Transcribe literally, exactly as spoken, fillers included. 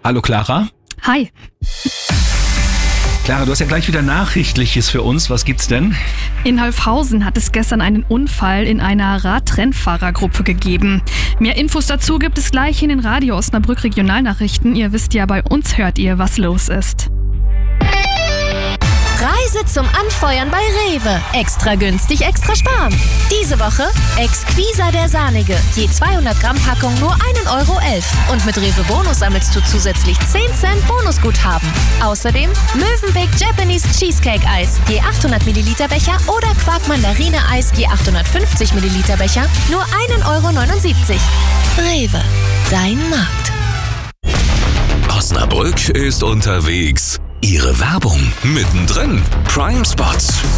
Hallo Clara. Hi. Clara, du hast ja gleich wieder Nachrichtliches für uns. Was gibt's denn? In Holfhausen hat es gestern einen Unfall in einer Radrennfahrergruppe gegeben. Mehr Infos dazu gibt es gleich in den Radio Osnabrück Regionalnachrichten. Ihr wisst ja, bei uns hört ihr, was los ist. Reise zum Anfeuern bei Rewe. Extra günstig, extra sparen. Diese Woche Exquisa der Sahnige. Je zweihundert Gramm Packung nur ein Euro elf. Und mit Rewe Bonus sammelst du zusätzlich zehn Cent Bonusguthaben. Außerdem Mövenpick Japanese Cheesecake Eis. Je achthundert Milliliter Becher oder Quark Mandarine Eis. Je achthundertfünfzig Milliliter Becher. Nur ein Euro neunundsiebzig. Rewe. Dein Markt. Osnabrück ist unterwegs. Ihre Werbung mittendrin. Prime Spots.